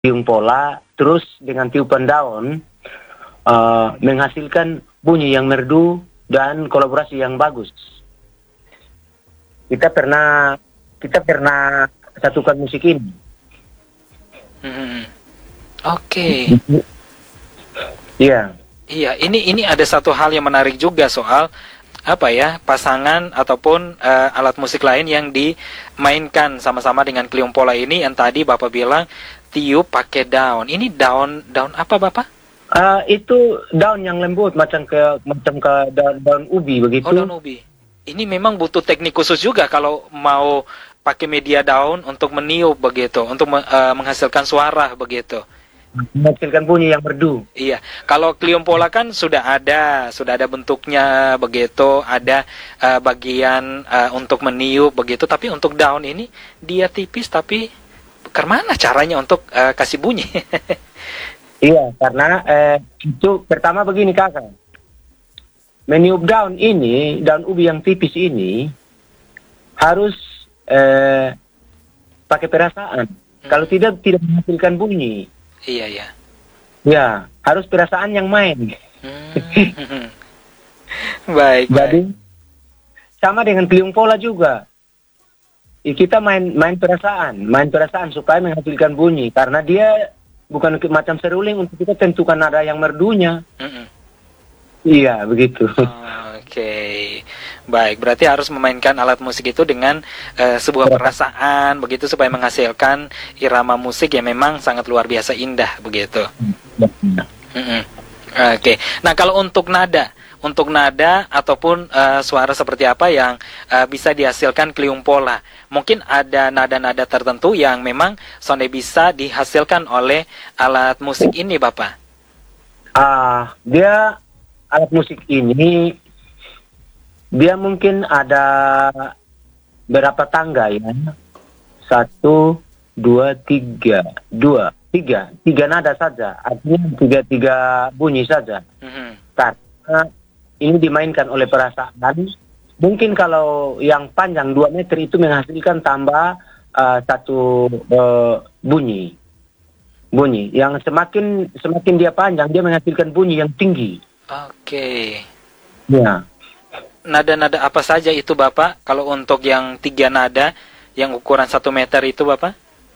tiup pola, terus dengan tiupan daun menghasilkan bunyi yang merdu dan kolaborasi yang bagus. Kita pernah satukan musik ini. Oke. Iya. Iya, ini ada satu hal yang menarik juga soal apa ya, pasangan ataupun alat musik lain yang dimainkan sama-sama dengan Kliung Pola ini yang tadi Bapak bilang tiup pakai daun. Ini daun apa Bapak? Itu daun yang lembut macam ke daun ubi begitu. Oh, daun ubi. Ini memang butuh teknik khusus juga kalau mau pakai media daun untuk meniup begitu, untuk menghasilkan suara begitu. Menghasilkan bunyi yang merdu. Iya, kalau Kliung Pola kan sudah ada bentuknya begitu, ada bagian untuk meniup begitu, tapi untuk daun ini dia tipis tapi kemana caranya untuk kasih bunyi? Iya, karena itu pertama begini kakak, meniup daun ubi yang tipis ini harus pakai perasaan. Kalau tidak menghasilkan bunyi. Iya. Ya, harus perasaan yang main. Baik. Jadi sama dengan Kliung Pola juga. Kita main perasaan supaya menghasilkan bunyi, karena dia bukan macam seruling untuk kita tentukan nada yang merdunya. Iya, begitu. Oke. Baik, berarti harus memainkan alat musik itu dengan sebuah perasaan begitu supaya menghasilkan irama musik yang memang sangat luar biasa indah begitu. Oke. Nah, kalau untuk nada ataupun suara seperti apa yang bisa dihasilkan Kliung Pola, mungkin ada nada-nada tertentu yang memang sonde bisa dihasilkan oleh alat musik ini, Bapak. Dia alat musik ini dia mungkin ada berapa tangga ya? 1, 2, 3, 3 nada saja. Artinya tiga bunyi saja. Karena ini dimainkan oleh perasaan. Mungkin kalau yang panjang 2 meter itu menghasilkan tambah 1 bunyi. Yang semakin dia panjang, dia menghasilkan bunyi yang tinggi. Oke. Ya. Nada-nada apa saja itu Bapak? Kalau untuk yang 3 nada yang ukuran 1 meter itu Bapak?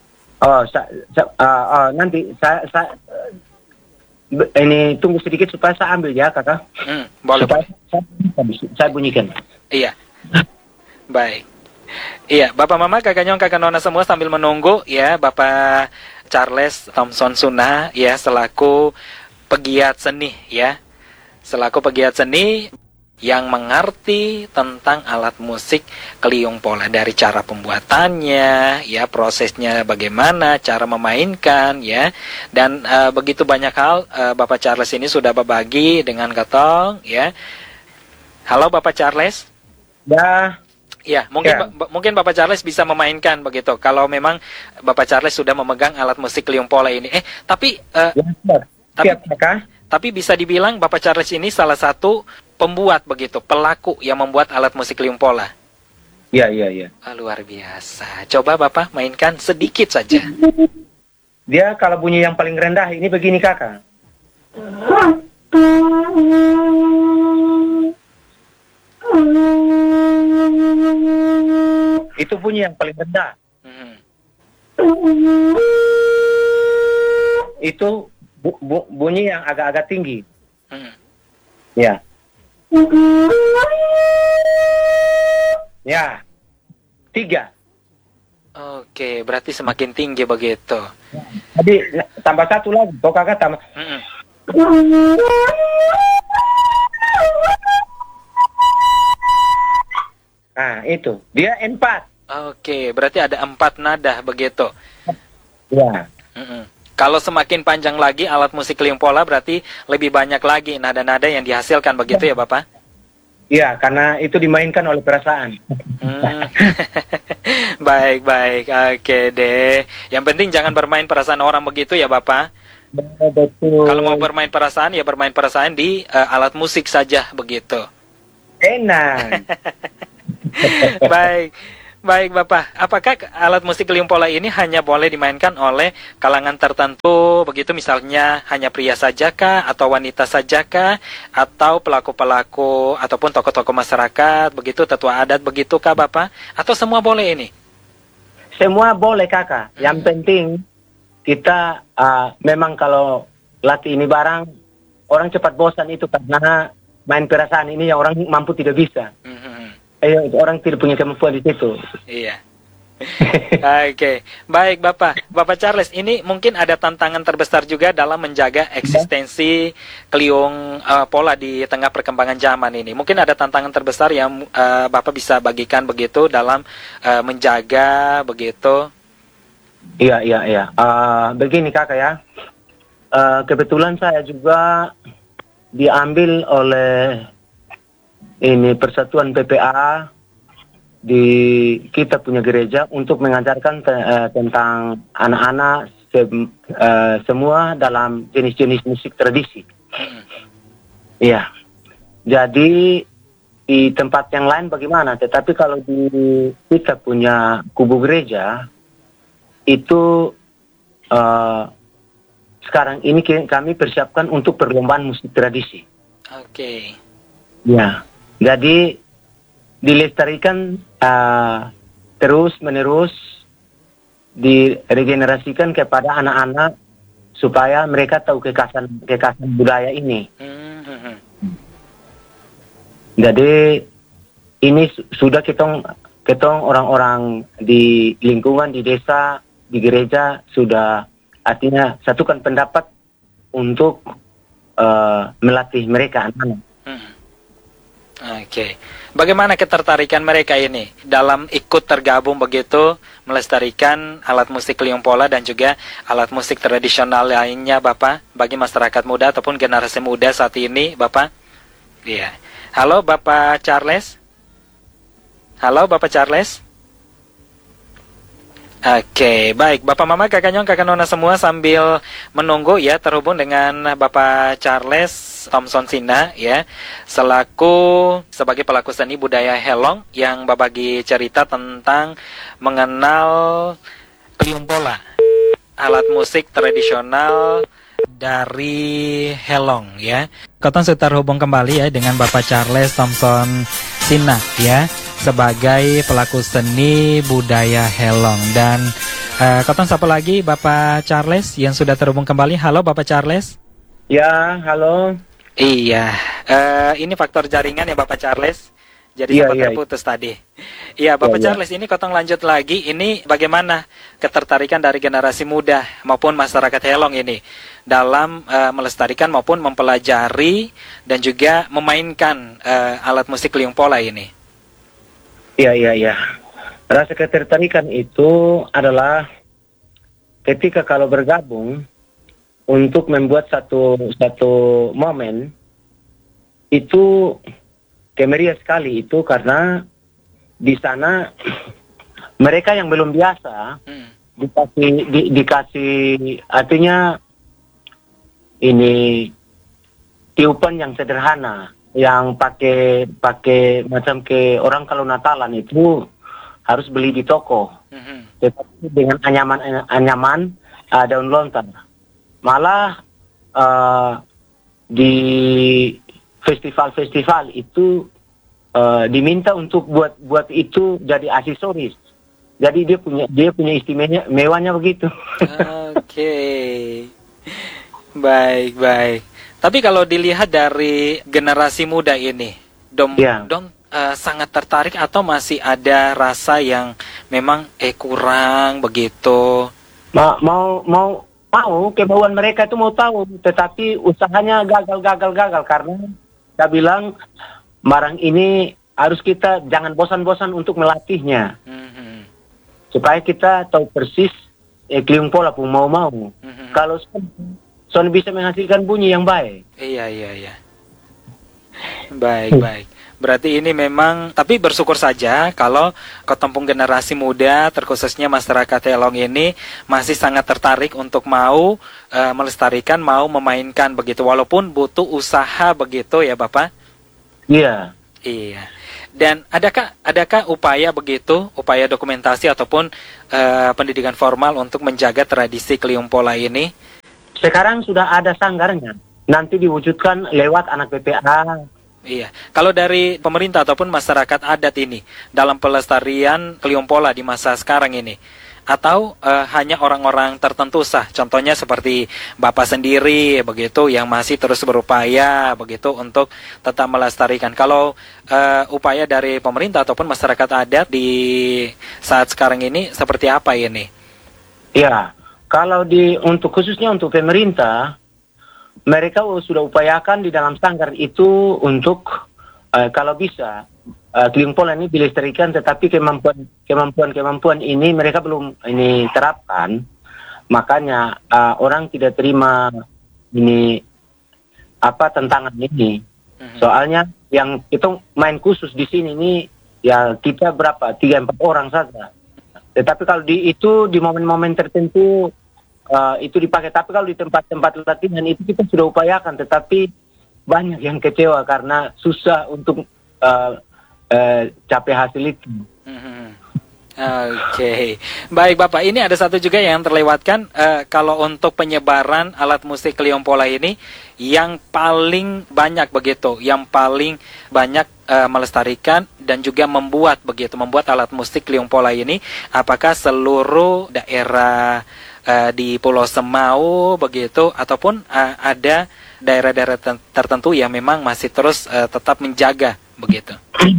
Nanti saya ini tunggu sedikit supaya saya ambil ya kakak. Boleh. Supaya saya bunyikan. Iya. Baik. Iya, Bapak Mama, kakak Nyong, kakak Nona semua sambil menunggu ya Bapak Charles Thompson Suna ya selaku pegiat seni ya. Selaku pegiat seni yang mengerti tentang alat musik Kliung Pola, dari cara pembuatannya, ya prosesnya bagaimana, cara memainkan, ya, dan begitu banyak hal Bapak Charles ini sudah berbagi dengan Katong, ya. Halo Bapak Charles. Ya, mungkin Bapak Charles bisa memainkan begitu. Kalau memang Bapak Charles sudah memegang alat musik Kliung Pola ini, tapi bisa dibilang Bapak Charles ini salah satu pembuat begitu, pelaku yang membuat alat musik Kliung Pola. Iya. Luar biasa. Coba Bapak mainkan sedikit saja. Dia kalau bunyi yang paling rendah ini begini kakak. Itu bunyi yang paling rendah. Itu bunyi yang agak-agak tinggi. Ya. Ya. 3. Oke, berarti semakin tinggi begitu. Jadi tambah 1 lagi. Kok kakak tambah. Nah, itu. Dia 4. Oke, berarti ada 4 nada begitu. Ya. Kalau semakin panjang lagi alat musik Kliung Pola berarti lebih banyak lagi nada-nada yang dihasilkan begitu ya Bapak? Iya, karena itu dimainkan oleh perasaan. Baik. Oke deh. Yang penting jangan bermain perasaan orang begitu ya Bapak? Betul. Kalau mau bermain perasaan ya bermain perasaan di alat musik saja begitu. Enak. Baik Bapak, apakah alat musik Liung Pola ini hanya boleh dimainkan oleh kalangan tertentu, begitu misalnya hanya pria sajakah, atau wanita sajakah, atau pelaku-pelaku, ataupun tokoh-tokoh masyarakat, begitu, tetua adat, begitukah Bapak? Atau semua boleh ini? Semua boleh kakak. Yang penting kita memang kalau latih ini barang, orang cepat bosan itu karena main perasaan ini yang orang mampu tidak bisa. Orang tidak punya kemampuan di situ. Iya. Oke, baik Bapak Charles, ini mungkin ada tantangan terbesar juga dalam menjaga eksistensi Kliung Pola di tengah perkembangan zaman ini. Mungkin ada tantangan terbesar yang Bapak bisa bagikan begitu dalam menjaga begitu. Iya. Begini kakak ya, kebetulan saya juga diambil oleh ini Persatuan PPA di kita punya gereja untuk mengajarkan tentang anak-anak semua dalam jenis-jenis musik tradisi. Iya. Jadi di tempat yang lain bagaimana? Tetapi kalau di kita punya kubu gereja itu sekarang ini kami persiapkan untuk perlombaan musik tradisi. Oke. Ya. Jadi dilestarikan terus menerus, diregenerasikan kepada anak-anak supaya mereka tahu kekhasan budaya ini. Jadi ini sudah ketong orang-orang di lingkungan, di desa, di gereja sudah artinya satukan pendapat untuk melatih mereka anak-anak. Oke. Bagaimana ketertarikan mereka ini dalam ikut tergabung begitu melestarikan alat musik Liung Pola dan juga alat musik tradisional lainnya Bapak bagi masyarakat muda ataupun generasi muda saat ini Bapak? Iya. Halo Bapak Charles? Halo Bapak Charles? Oke, baik. Bapak Mama, Kakak Nyong, Kakak Nona semua sambil menunggu ya terhubung dengan Bapak Charles Thompson Sina ya, selaku sebagai pelaku seni budaya Helong yang berbagi cerita tentang mengenal Kliung Pola, alat musik tradisional dari Helong ya. Kita sudah terhubung kembali ya dengan Bapak Charles Thompson Sina ya, sebagai pelaku seni budaya Helong. Dan Koton sapa lagi Bapak Charles yang sudah terhubung kembali. Halo Bapak Charles. Ya, halo. Iya, ini faktor jaringan ya Bapak Charles. Jadi sempat terputus tadi. Iya Bapak Charles, ini Koton lanjut lagi. Ini bagaimana ketertarikan dari generasi muda maupun masyarakat Helong ini dalam melestarikan maupun mempelajari dan juga memainkan alat musik Liung Pola ini? Iya. Rasa ketertarikan itu adalah ketika kalau bergabung untuk membuat satu momen itu kemeriah sekali itu karena di sana mereka yang belum biasa dikasih artinya ini tiupan yang sederhana yang pakai macam ke orang kalau Natalan itu harus beli di toko, tetapi dengan anyaman daun lontar. Malah di festival-festival itu diminta untuk buat itu jadi aksesoris. Jadi dia punya istimewanya begitu. Oke. Baik. Tapi kalau dilihat dari generasi muda ini, Dom sangat tertarik atau masih ada rasa yang memang kurang begitu? Mau kemauan mereka itu mau tahu, tetapi usahanya gagal karena saya bilang barang ini harus kita jangan bosan-bosan untuk melatihnya, supaya kita tahu persis Kliung Pola pun mau. Kalau sound bisa menghasilkan bunyi yang baik. Iya. Baik. Berarti ini memang, tapi bersyukur saja kalau ketempung generasi muda, terkhususnya masyarakat Helong ini masih sangat tertarik untuk mau melestarikan, mau memainkan begitu, walaupun butuh usaha begitu ya Bapak? Iya. Dan adakah upaya begitu, upaya dokumentasi ataupun pendidikan formal untuk menjaga tradisi Kliung Pola ini? Sekarang sudah ada sanggarnya. Nanti diwujudkan lewat anak PPA. Iya. Kalau dari pemerintah ataupun masyarakat adat ini dalam pelestarian Kliung Pola di masa sekarang ini, atau hanya orang-orang tertentu sah, contohnya seperti Bapak sendiri begitu yang masih terus berupaya begitu untuk tetap melestarikan. Kalau upaya dari pemerintah ataupun masyarakat adat di saat sekarang ini seperti apa ini? Ya, kalau khususnya untuk pemerintah, mereka sudah upayakan di dalam sanggar itu untuk kalau bisa Kliung Pola ini dilestarikan, tetapi kemampuan ini mereka belum ini terapkan. Makanya orang tidak terima ini tantangan ini. Soalnya yang itu main khusus di sini ini ya kita berapa 3-4 orang saja. Tetapi kalau di momen-momen tertentu itu dipakai. Tapi kalau di tempat-tempat latihan itu kita sudah upayakan, tetapi banyak yang kecewa karena susah untuk capai hasil itu. Oke. Baik Bapak, ini ada satu juga yang terlewatkan. Kalau untuk penyebaran alat musik Kliung Pola ini, yang paling banyak begitu, yang paling banyak melestarikan dan juga membuat alat musik Kliung Pola ini, apakah seluruh daerah di Pulau Semau begitu, ataupun ada daerah-daerah tertentu yang memang masih terus tetap menjaga begitu?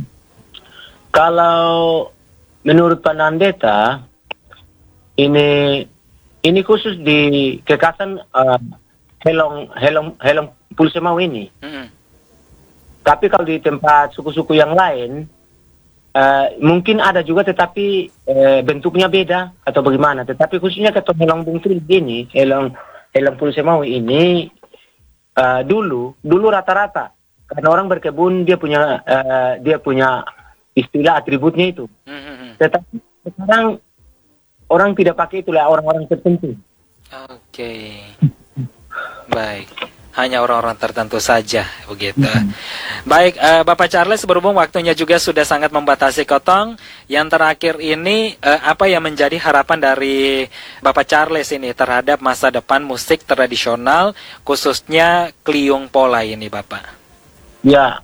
Kalau menurut Pak Nandeta, ini khusus di Kekasan Helong Pulau Semau ini. Tapi kalau di tempat suku-suku yang lain, mungkin ada juga, tetapi bentuknya beda atau bagaimana. Tetapi khususnya ke Helong Bungtul ini, Helong Pulau Semau ini, dulu rata-rata karena orang berkebun dia punya istilah atributnya itu. Tetapi sekarang orang tidak pakai itu lah, orang-orang tertentu. Oke. Baik. Hanya orang-orang tertentu saja begitu. Baik, Bapak Charles, berhubung waktunya juga sudah sangat membatasi Kotong. Yang terakhir ini apa yang menjadi harapan dari Bapak Charles ini terhadap masa depan musik tradisional khususnya Kliung Pola ini, Bapak? Ya,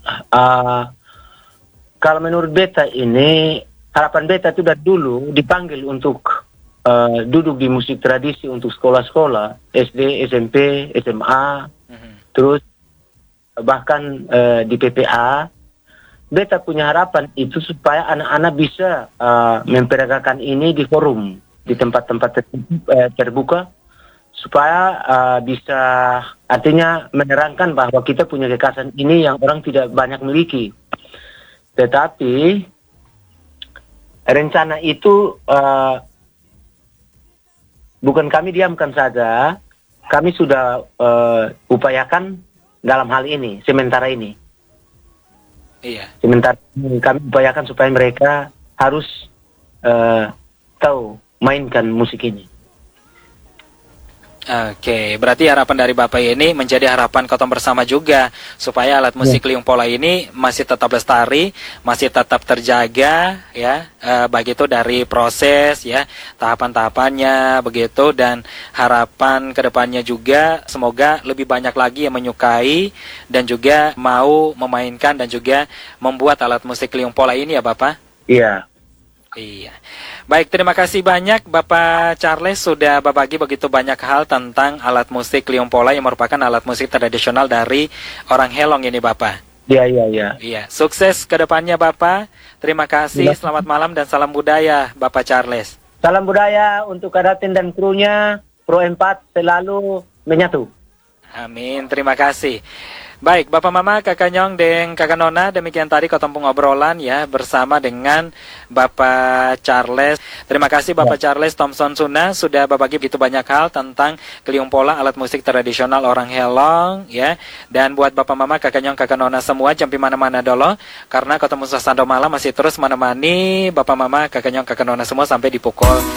kalau menurut beta ini, harapan beta itu dari dulu dipanggil untuk duduk di musik tradisi untuk sekolah-sekolah, SD, SMP, SMA, terus bahkan di PPA. Beta punya harapan itu supaya anak-anak bisa memperagakan ini di forum, di tempat-tempat terbuka, supaya bisa artinya menerangkan bahwa kita punya kekhasan ini yang orang tidak banyak miliki. Tetapi rencana itu bukan kami diamkan saja, kami sudah upayakan dalam hal ini, sementara ini. Iya. Sementara ini kami upayakan supaya mereka harus tahu mainkan musik ini. Oke, berarti harapan dari Bapak ini menjadi harapan Kotong bersama juga, supaya alat musik Kliung Pola ini masih tetap lestari, masih tetap terjaga, ya, baik itu dari proses, ya, tahapan-tahapannya, begitu, dan harapan kedepannya juga semoga lebih banyak lagi yang menyukai dan juga mau memainkan dan juga membuat alat musik Kliung Pola ini, ya Bapak? Iya. Iya. Baik, terima kasih banyak Bapak Charles sudah berbagi begitu banyak hal tentang alat musik Kliung Pola yang merupakan alat musik tradisional dari orang Helong ini, Bapak. Iya. Iya, sukses ke depannya Bapak. Terima kasih, selamat malam dan salam budaya Bapak Charles. Salam budaya untuk Kadatin dan krunya, Pro 4 selalu menyatu. Amin, terima kasih. Baik, Bapak Mama, Kakak Nyong, dan Kakak Nona, demikian tadi Kotong pengobrolan ya bersama dengan Bapak Charles. Terima kasih Bapak Charles Thompson Suna sudah berbagi begitu banyak hal tentang Kliung Pola, alat musik tradisional orang Helong ya. Dan buat Bapak Mama, Kakak Nyong, Kakak Nona semua jangan mana-mana dulu karena Kotong Musa Sando Malam masih terus menemani Bapak Mama, Kakak Nyong, Kakak Nona semua sampai di pukul